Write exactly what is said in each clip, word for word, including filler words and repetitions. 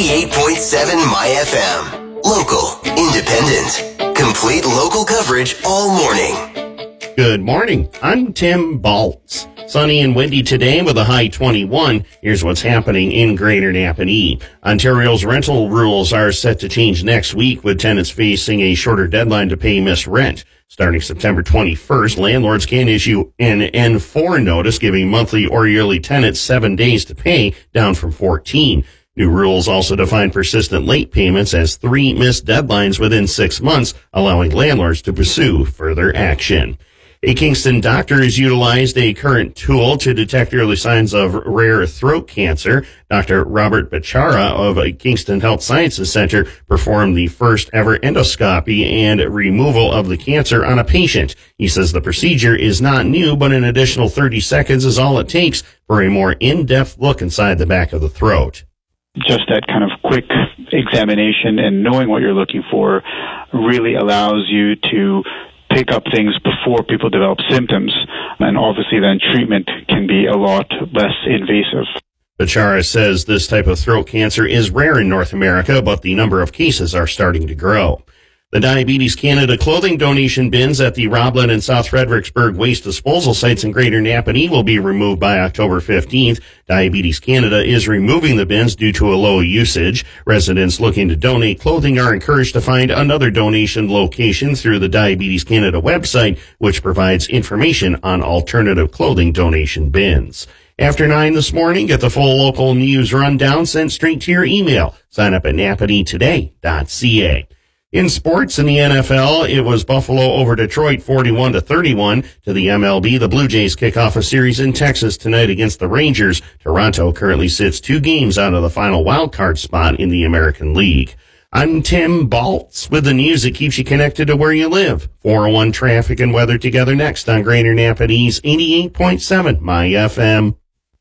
eighty-eight point seven My F M. Local, independent, complete local coverage all morning. Good morning. I'm Tim Baltz. Sunny and windy today with a high twenty-one. Here's what's happening in Greater Napanee. Ontario's rental rules are set to change next week, with tenants facing a shorter deadline to pay missed rent. Starting September twenty-first, landlords can issue an N four notice giving monthly or yearly tenants seven days to pay, down from fourteen. New rules also define persistent late payments as three missed deadlines within six months, allowing landlords to pursue further action. A Kingston doctor has utilized a current tool to detect early signs of rare throat cancer. Doctor Robert Bachara of Kingston Health Sciences Center performed the first ever endoscopy and removal of the cancer on a patient. He says the procedure is not new, but an additional thirty seconds is all it takes for a more in-depth look inside the back of the throat. Just that kind of quick examination and knowing what you're looking for really allows you to pick up things before people develop symptoms, and obviously then treatment can be a lot less invasive. Bachara says this type of throat cancer is rare in North America, but the number of cases are starting to grow. The Diabetes Canada clothing donation bins at the Roblin and South Fredericksburg waste disposal sites in Greater Napanee will be removed by October fifteenth. Diabetes Canada is removing the bins due to a low usage. Residents looking to donate clothing are encouraged to find another donation location through the Diabetes Canada website, which provides information on alternative clothing donation bins. After nine this morning, get the full local news rundown sent straight to your email. Sign up at napanee today dot c a. In sports, in the N F L, it was Buffalo over Detroit forty-one to thirty-one. To the M L B, the Blue Jays kick off a series in Texas tonight against the Rangers. Toronto currently sits two games out of the final wild card spot in the American League. I'm Tim Baltz with the news that keeps you connected to where you live. four oh one traffic and weather together next on Greater Napanee's eighty-eight point seven My F M.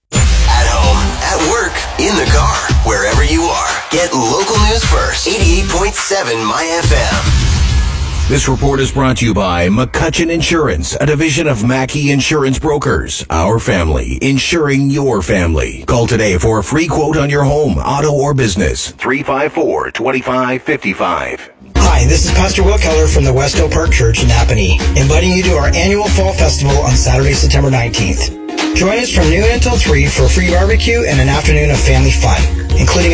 At home, at work, in the car, wherever you are. Get local news first. eighty-eight point seven My F M. This report is brought to you by McCutcheon Insurance, a division of Mackey Insurance Brokers. Our family, insuring your family. Call today for a free quote on your home, auto, or business. three five four, two five five five. Hi, this is Pastor Will Keller from the West Oak Park Church in Napanee, inviting you to our annual Fall Festival on Saturday, September nineteenth. Join us from noon until three for a free barbecue and an afternoon of family fun, including